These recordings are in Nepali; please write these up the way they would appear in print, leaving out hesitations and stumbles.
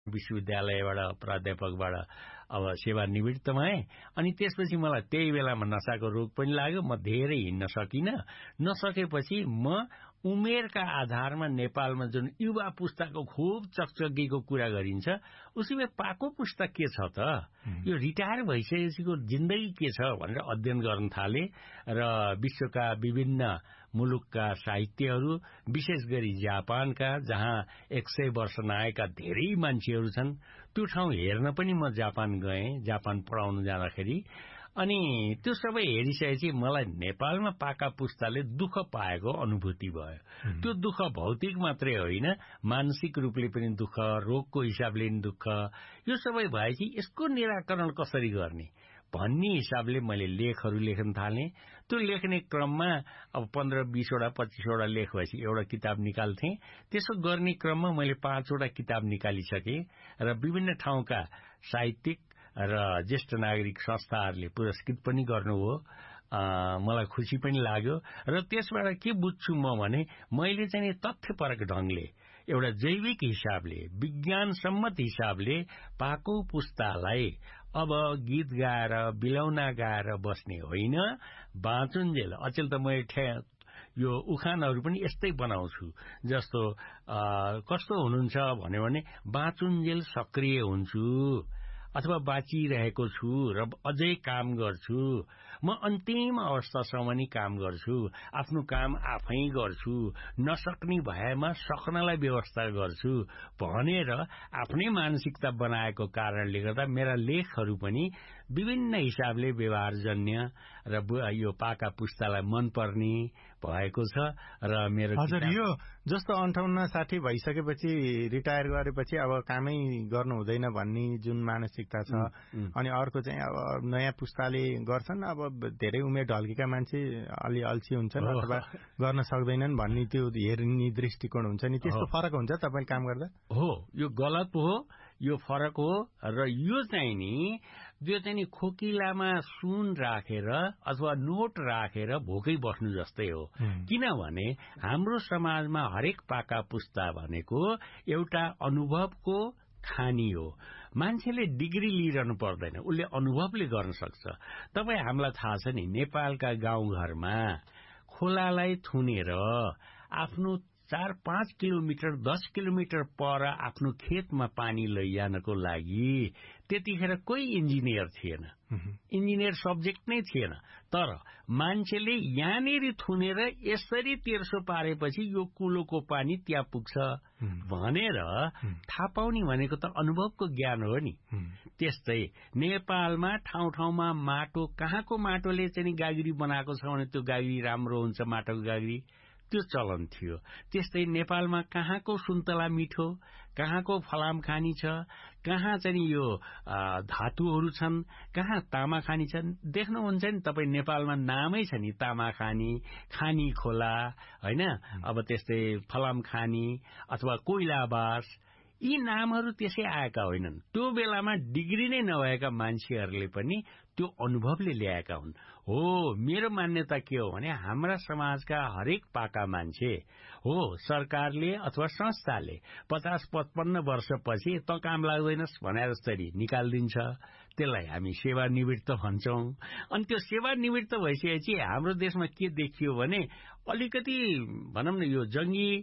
विश्वविद्यालयबाट प्राध्यापकबाट अब सेवानिवृत्त भएँ। अनि त्यसपछि मलाई त्यही बेलामा नसाको रोग पनि लाग्यो। म धेरै हिँड्न सकिनँ। नसकेपछि म उमेरका आधारमा नेपालमा जुन युवा पुस्ताको खुब चकचकीको कुरा गरिन्छ, उसैमा पाको पुस्ता के छ त, यो रिटायर भइसकेपछिको जिन्दगी के छ भनेर अध्ययन गर्न थाले। र विश्वका विभिन्न मुलुकका साहित्यहरू, विशेष गरी जापानका, जहाँ 100 वर्ष नआएका धेरै मान्छेहरू छन्, त्यो ठाउँ हेर्न पनि म जापान गएँ, जापान पढाउन जाँदाखेरि। अनि त्यो सबै हेरिसकेपछि मलाई नेपालमा पाका पुस्ताले दुःख पाएको अनुभूति भयो। त्यो दुःख भौतिक मात्रै होइन, मानसिक रूपले पनि दुःख, रोगको हिसाबले पनि दुःख। यो सबै भएपछि यसको निराकरण कसरी गर्ने भन्ने हिसाबले मैले लेखहरू लेख्न थालेँ। त्यो लेख्ने क्रममा अब 15-20 वटा 25 वटा लेख भएपछि एउटा किताब निकाल्थेँ। त्यसो गर्ने क्रममा मैले 5 वटा किताब निकालिसकेँ र विभिन्न ठाउँका साहित्यिक र ज्येष्ठ नागरिक संस्थाहरूले पुरस्कृत पनि गर्नुभयो। मलाई खुसी पनि लाग्यो। र त्यसबाट के बुझ्छु म भने, मैले चाहिँ तथ्यपरक ढंगले एउटा जैविक हिसाबले, विज्ञान सम्मत हिसाबले पाको पुस्तालाई अब गीत गाएर बिलौना गाएर बस्ने होइन, बाँचुन्जेल। अचेल त मैले यो उखानहरू पनि यस्तै बनाउँछु। जस्तो कस्तो हुनुहुन्छ भन्यो भने, बाँचुन्जेल सक्रिय हुन्छु अथवा बाँचिरहेको छु र अझै काम गर्छु, म अन्तिम अवस्थासम्म नि काम गर्छु, आफ्नो काम आफै गर्छु, नसक्ने भएमा सक्नलाई व्यवस्था गर्छु भनेर आफ्नै मानसिकता बनाएको कारणले गर्दा मेरा लेखहरू पनि विभिन्न हिसाबले व्यवहारजन्य र यो पाका पुस्तालाई मनपर्ने भएको छ। र मेरो हजुर, यो जस्तो 58-60 भइसकेपछि रिटायर गरेपछि अब कामै गर्नु हुँदैन भन्ने जुन मानसिकता छ, अनि अर्को चाहिँ अब नयाँ पुस्ताले गर्छन्, अब धेरै उमेर ढल्केका मान्छे अलि अल्छी हुन्छन् अथवा गर्न सक्दैनन् भन्ने त्यो हेर्ने दृष्टिकोण हुन्छ नि, त्यस्तो फरक हुन्छ तपाईले काम गर्दा? हो, यो गलत हो, यो फरक हो। र यो चाहिँ नि जो चाहिँ नि खोकिलामा सुन राखेर अथवा नोट राखेर भोकै बस्नु जस्तै हो। किनभने हाम्रो समाजमा हरेक पाका पुस्ता भनेको एउटा अनुभवको खानी हो। मान्छेले डिग्री लिइरहनु पर्दैन, उसले अनुभवले गर्न सक्छ। तपाई हामीलाई थाहा छ नि, नेपालका गाउँघरमा खोलालाई थुनेर आफ्नो 4-5 किलोमिटर 10 किलोमिटर पर आफ्नो खेतमा पानी लैजानको लागि त्यतिखेर कोही इन्जिनियर थिएन, इन्जिनियर सब्जेक्ट नै थिएन। तर मान्छेले यहाँनिर थुनेर यसरी तेर्सो पारेपछि यो कुलोको पानी त्यहाँ पुग्छ भनेर थाहा पाउने भनेको त अनुभवको ज्ञान हो नि। त्यस्तै नेपालमा ठाउँ ठाउँमा माटो, कहाँको माटोले चाहिँ गाग्री बनाएको छ भने त्यो गाग्री राम्रो हुन्छ, माटोको गाग्री, त्यो चलन थियो। त्यस्तै नेपालमा कहाँको सुन्तला मिठो, कहाँको फलाम खानी छ, कहाँ चाहिँ यो धातुहरू छन्, कहाँ तामा खानी छन्। देख्नुहुन्छ नि तपाईँ, नेपालमा नामै छ नि तामा खानी, खानी खोला, हैन? अब त्यस्तै फलाम खानी अथवा कोइलाबास, यी नामहरू त्यसै आएका होइनन्। त्यो बेलामा डिग्री नै नभएका मान्छेहरूले पनि त्यो अनुभवले ल्याएका हुन्। हो, मेरो मान्यता के हो भने हाम्रा समाजका हरेक पाका मान्छे हो, सरकारले अथवा संस्थाले 50-55 वर्षपछि त काम लाग्दैनस् भने जस्तरी निकाल्दिन्छ। त्यसलाई हामी सेवानिवृत्त भन्छौं। अनि त्यो सेवानिवृत्त भइसकेपछि हाम्रो देशमा के देखियो भने अलिकति भनौं न यो जंगी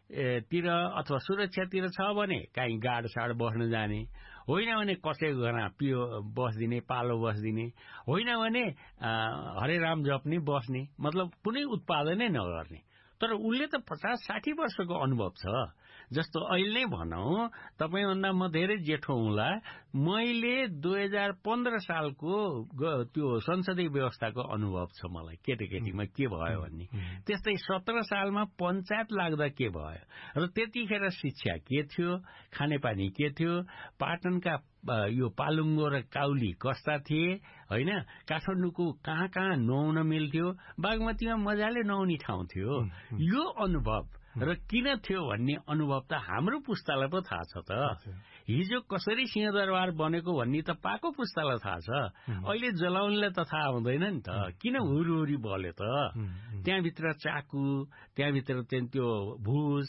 तिर अथवा सुरक्षातिर छ भने काहीँ गाडसाड बस्न जाने, होइन भने कसैको घरमा पियो बस्दिने, पालो बस्दिने, होइन भने हरे राम जप्ने बस्ने, मतलब कुनै उत्पादनै नगर्ने। तर उसले त 50-60 वर्षको अनुभव छ। जस्तो अहिले नै भनौं, तपाईभन्दा म धेरै जेठो हुँला, मैले 2015 सालको त्यो संसदीय व्यवस्थाको अनुभव छ मलाई, केटाकेटीमा के भयो भन्ने। त्यस्तै 17 सालमा पञ्चायत लाग्दा के भयो र त्यतिखेर शिक्षा के थियो, खानेपानी के थियो, पाटनका यो पालुङ्गो र काउली कस्ता थिए, होइन? काठमाडौँको कहाँ कहाँ नुहाउन मिल्थ्यो, बागमतीमा मजाले नुहाउने ठाउँ थियो। यो अनुभव र किन थियो भन्ने अनुभव त हाम्रो पुस्तालाई पो थाहा छ त। हिजो कसरी सिंहदरबार बनेको भन्ने त पाको पुस्तालाई थाहा छ। अहिले जलाउनेलाई त थाहा हुँदैन नि त, किन हुरी बल्यो त। त्यहाँभित्र चाकु, त्यहाँभित्र त्यो भुस,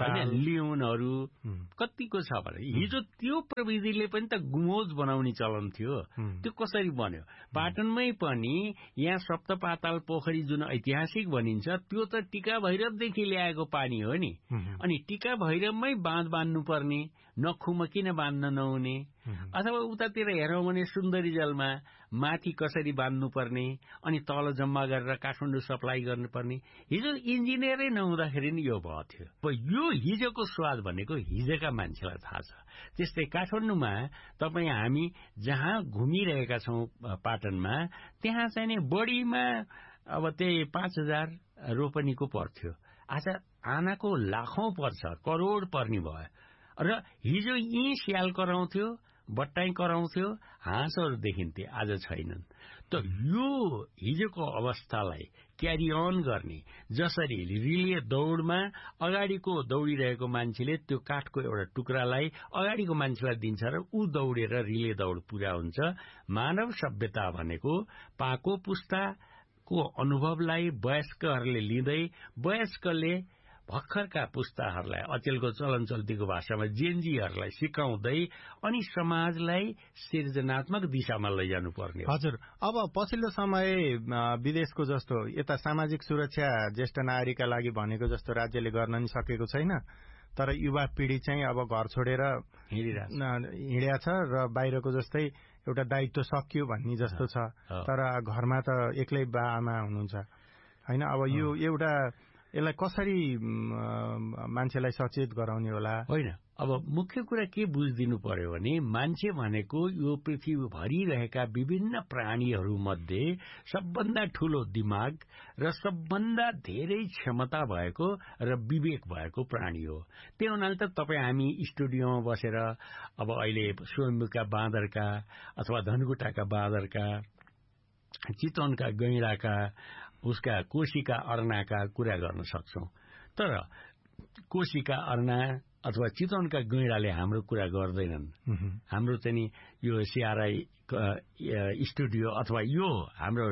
लिउनहरू कतिको छ भने हिजो त्यो प्रविधिले पनि त गुमोज बनाउने चलन थियो। त्यो कसरी बन्यो? पाटनमै पनि यहाँ सप्तपाताल पोखरी जुन ऐतिहासिक भनिन्छ त्यो त टीका भैरवदेखि ल्याएको पानी हो नि। अनि टीका भैरवमै बाँध बाँध्नु पर्ने, नखुमा किन बाँध्न नहुने? अथवा उतातिर हेरौँ भने सुन्दरी जलमा माथि कसरी बाँध्नु पर्ने, अनि तल जम्मा गरेर काठमाडौँ सप्लाई गर्नुपर्ने। हिजो इन्जिनियरै नहुँदाखेरि नि यो भयो थियो। यो हिजोको स्वाद भनेको हिजोका मान्छेलाई थाहा छ। त्यस्तै काठमाडौँमा तपाईँ हामी जहाँ घुमिरहेका छौँ पाटनमा, त्यहाँ चाहिँ नि बढीमा अब त्यही 5,000 रोपनीको पर्थ्यो। आज आनाको लाखौं पर्छ, करोड पर्ने भयो। र हिजो यी स्याल कराउँथ्यो, बट्टाई कराउँथ्यो, हाँसहरू देखिन्थे, आज छैनन्। त यो हिजोको अवस्थालाई क्यारी अन गर्ने, जसरी रिले दौडमा अगाडिको दौडिरहेको मान्छेले त्यो काठको एउटा टुक्रालाई अगाडिको मान्छेलाई दिन्छ र ऊ दौडेर रिले दौड पूरा हुन्छ। मानव सभ्यता भनेको पाको पुस्ताको अनुभवलाई वयस्कहरूले लिँदै, वयस्कले भर्खरका पुस्ताहरूलाई अचेलको चलन चल्तीको भाषामा जेनजीहरूलाई सिकाउँदै अनि समाजलाई सृजनात्मक दिशामा लैजानु पर्ने। हजुर, अब पछिल्लो समय विदेशको जस्तो यता सामाजिक सुरक्षा ज्येष्ठ नागरिकका लागि भनेको जस्तो राज्यले गर्न नि सकेको छैन। तर युवा पिढ़ी चाहिँ अब घर छोडेर हिँडेको छ र बाहिरको जस्तै एउटा दायित्व सकियो भन्ने जस्तो छ। तर घरमा त एक्लै बा आमा हुनुहुन्छ हैन। अब यो एउटा यसलाई कसरी मान्छेलाई सचेत गराउने होला? होइन, अब मुख्य कुरा के बुझिदिनु पर्यो भने मान्छे भनेको यो पृथ्वीभरि रहेका विभिन्न प्राणीहरू मध्ये सबभन्दा ठूलो दिमाग र सबभन्दा धेरै क्षमता भएको र विवेक भएको प्राणी हो। त्यही हुनाले त तपाईँ हामी स्टुडियोमा बसेर अब अहिले स्वयम्भूका बाँदरका अथवा धनकुटाका बाँदरका, चितवनका गैंडाका, उसका कोशीका अर्नाका कुरा गर्न सक्छौं। तर कोशीका अर्ना अथवा चितवनका गैंडाले हाम्रो कुरा गर्दैनन्। हाम्रो चाहिँ नि यो सिआरआई स्टुडियो अथवा यो हाम्रो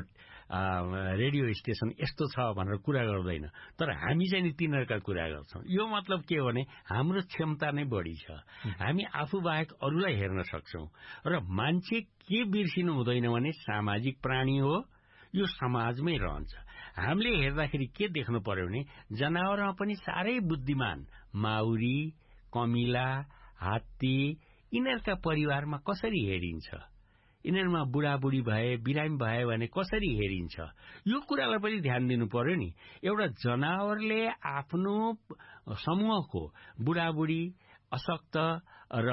रेडियो स्टेशन यस्तो छ भनेर कुरा गर्दैन। तर हामी चाहिँ नि तिनीहरूका कुरा गर्छौं। यो मतलब के हो भने हाम्रो क्षमता नै बढी छ। हामी आफू बाहेक अरूलाई हेर्न सक्छौं। र मान्छे के बिर्सिनु हुँदैन भने सामाजिक प्राणी हो, यो समाजमै रहन्छ। हामीले हेर्दाखेरि के देख्नु पर्यो भने जनावरमा पनि साह्रै बुद्धिमान माउरी, कमिला, हात्ती यिनीहरूका परिवारमा कसरी हेरिन्छ, यिनीहरूमा बुढाबुढी भए, बिरामी भए भने कसरी हेरिन्छ, यो कुरालाई पनि ध्यान दिनु पर्यो नि। एउटा जनावरले आफ्नो समूहको बुढाबुढी, अशक्त र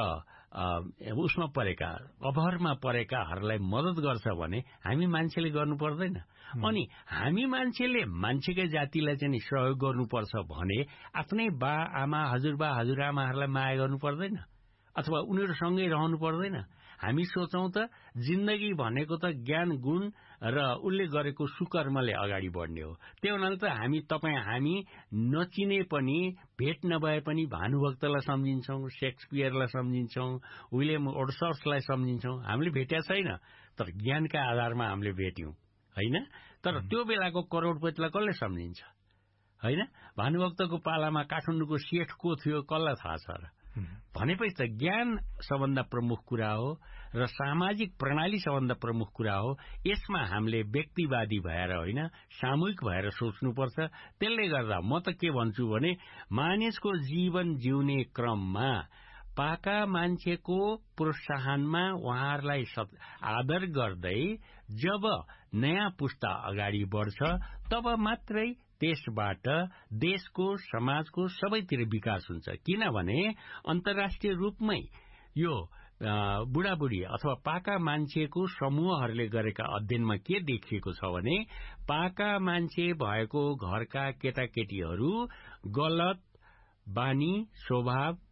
उसमा परेका, अभरमा परेकाहरूलाई मद्दत गर्छ भने हामी मान्छेले गर्नु पर्दैन? अनि हामी मान्छेले मान्छेकै जातिलाई चाहिँ सहयोग गर्नुपर्छ भने आफ्नै बा आमा, हजुरबा हजुरआमाहरूलाई माया गर्नु पर्दैन? अथवा उनीहरूसँगै रहनु पर्दैन? हामी सोचौं त जिन्दगी भनेको त ज्ञान, गुण र उसले गरेको सुकर्मले अगाडि बढ्ने हो। त्यही हुनाले त हामी नचिने पनि, भेट नभए पनि भानुभक्तलाई सम्झिन्छौं, शेक्सपियरलाई सम्झिन्छौं, विलियम वर्ड्सवर्थलाई सम्झिन्छौं। हामीले भेट्या छैन, तर ज्ञानका आधारमा हामीले भेट्यौं हैन। तर त्यो बेलाको करोडपतिलाई कसले सम्झिन्छ हैन? भानुभक्तको पालामा काठमाडौँको सेठ को थियो कसलाई थाहा छ र? भनेपछि त ज्ञान सबभन्दा प्रमुख कुरा हो र सामाजिक प्रणाली सबभन्दा प्रमुख कुरा हो। यसमा हामीले व्यक्तिवादी भएर होइन, सामूहिक भएर सोच्नुपर्छ। त्यसले गर्दा म त के भन्छु भने मानिसको जीवन जिउने क्रममा पाका मान्छेको प्रोत्साहनमा उहाँहरूलाई आदर गर्दै जब नयाँ पुस्ता अगाडि बढ्छ तब मात्रै त्यसबाट देशको, समाजको सबैतिर विकास हुन्छ। किनभने अन्तर्राष्ट्रिय रूपमै यो बुढाबुढी अथवा पाका मान्छेको समूहहरूले गरेका अध्ययनमा के देखिएको छ भने पाका मान्छे भएको घरका केटाकेटीहरू गलत बानी, स्वभाव,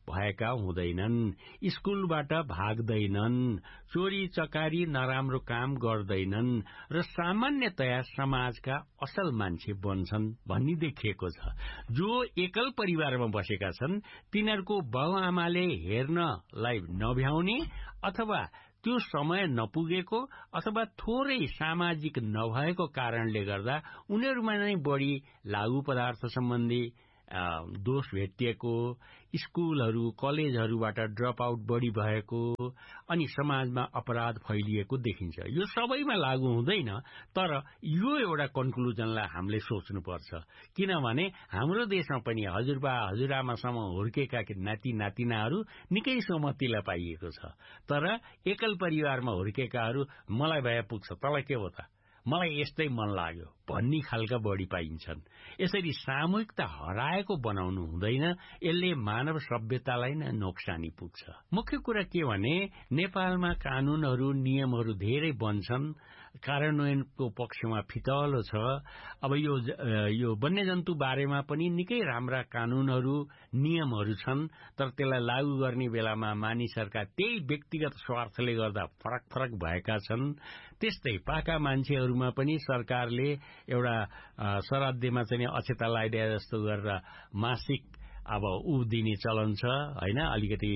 भएका हुँदैनन्, स्कूलबाट भाग्दैनन्, चोरी चकारी नराम्रो काम गर्दैनन् र सामान्यतया समाजका असल मान्छे बन्छन् भन्ने देखिएको छ। जो एकल परिवारमा बसेका छन् तिनीहरूको बाबुआमाले हेर्नलाई नभ्याउने अथवा त्यो समय नपुगेको अथवा थोरै सामाजिक नभएको कारणले गर्दा उनीहरूमा नै बढी लागू पदार्थ सम्बन्धी दोष भेटिएको, स्कूलहरू कलेजहरूबाट ड्रप आउट बढी भएको अनि समाजमा अपराध फैलिएको देखिन्छ। यो सबैमा लागू हुँदैन, तर यो एउटा कन्क्लुजनलाई हामीले सोच्नुपर्छ। किनभने हाम्रो देशमा पनि हजुरबा हजुरआमासम्म हुर्केका नाति नातिनाहरू निकै सहमतिलाई पाइएको छ। तर एकल परिवारमा हुर्केकाहरू मलाई भए पुग्छ, तँलाई के हो त, मलाई यस्तै मन लाग्यो भन्ने खालका बढी पाइन्छन्। यसरी सामूहिकता हराएको बनाउनु हुँदैन, यसले मानव सभ्यतालाई नै नोक्सानी पुग्छ। मुख्य कुरा के भने नेपालमा कानूनहरू नियमहरू धेरै बन्छन्, कार्यान्वयनको पक्षमा फितलो छ। अब यो वन्यजन्तु बारेमा पनि निकै राम्रा कानूनहरू नियमहरू छन्, तर त्यसलाई लागू गर्ने बेलामा मानिसहरूका त्यही व्यक्तिगत स्वार्थले गर्दा फरक फरक भएका छन्। त्यस्तै पाका मान्छेहरूमा पनि सरकारले एउटा श्राद्धमा चाहिँ अक्षता लगाइदिए जस्तो गरेर मासिक अब दिने चलन छ हैन, अलिकति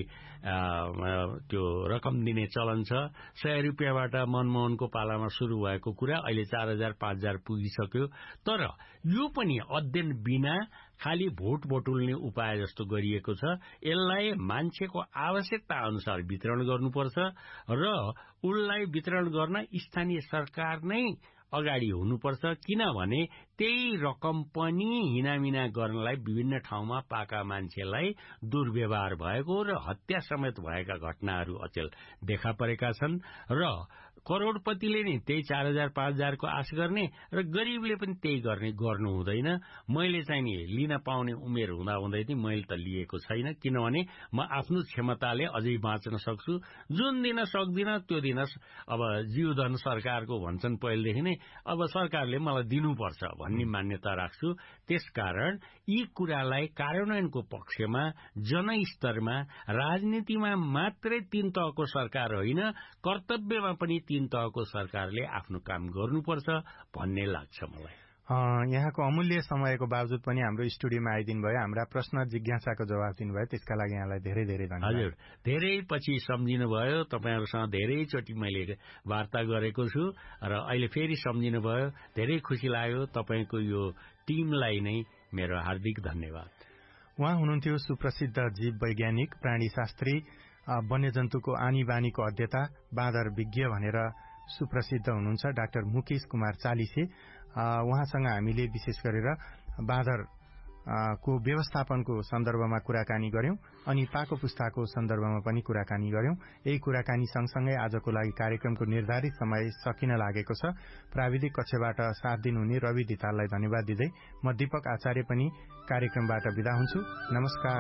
त्यो रकम दिने चलन छ। 100 रुपियाँबाट मनमोहनको पालामा शुरू भएको कुरा अहिले 4000 5000 पुगिसक्यो। तर यो पनि अध्ययन बिना खाली भोट बटुल्ने उपाय जस्तो गरिएको छ। यसलाई मान्छेको आवश्यकता अनुसार वितरण गर्नुपर्छ र उनलाई वितरण गर्न स्थानीय सरकार नै अगाडि हुनुपर्छ। किनभने त्यही रकम पनि हिनामिना गर्नलाई विभिन्न ठाउँमा पाका मान्छेलाई दुर्व्यवहार भएको र हत्या समेत भएका घटनाहरू अचेल देखा परेका छन्। र करोडपतिले नि त्यही 4000 5000 को आश गर्ने र गरीबले पनि त्यही गर्नु हुँदैन। मैले चाहिँ नि लिन पाउने उमेर हुँदाहुँदै पनि मैले त लिएको छैन, किनभने म आफ्नो क्षमताले अझै बाँच्न सक्छु। जुन दिन सक्दिन त्यो दिन अब जीवधन सरकारको भन्छन् पहिलेदेखि नै, अब सरकारले मलाई दिनुपर्छ भन्ने मान्यता राख्छु। त्यसकारण यी कुरालाई कार्यान्वयनको पक्षमा जनस्तरमा राजनीतिमा मात्रै 3 तहको सरकार होइन, कर्तव्यमा पनि 3 तहको सरकारले आफ्नो काम गर्नुपर्छ भन्ने लाग्छ मलाई। यहाँको अमूल्य समयको बावजुद पनि हाम्रो स्टुडियोमा आइदिनु भयो, हाम्रा प्रश्न जिज्ञासाको जवाब दिनुभयो, त्यसका लागि यहाँलाई धेरै धेरै धन्यवाद। हजुर, धेरै पछि सम्झिनु भयो। तपाईहरुसँग धेरैचोटि मैले वार्ता गरेको छु र अहिले फेरि सम्झिनु भयो, धेरै खुसी लाग्यो। तपाईको यो टिमलाई नै मेरो हार्दिक धन्यवाद। उहाँ हुनुहुन्थ्यो सुप्रसिद्ध जीव वैज्ञानिक, प्राणीशास्त्री, वन्यजन्तुको आनी बानीको अध्येता, बाँदर विज्ञ भनेर सुप्रसिद्ध हुनुहुन्छ डाक्टर मुकेश कुमार चालिसे। उहाँसँग हामीले विशेष गरेर बाँदरको व्यवस्थापनको सन्दर्भमा कुराकानी गर्यौं अनि पाको पुस्ताको सन्दर्भमा पनि कुराकानी गर्यौं। यही कुराकानी सँगसँगै आजको लागि कार्यक्रमको निर्धारित समय सकिन लागेको छ। प्राविधिक कक्षबाट साथ दिनुहुने रवि धिताललाई धन्यवाद दिँदै म दीपक आचार्य पनि कार्यक्रमबाट बिदा हुन्छु। नमस्कार।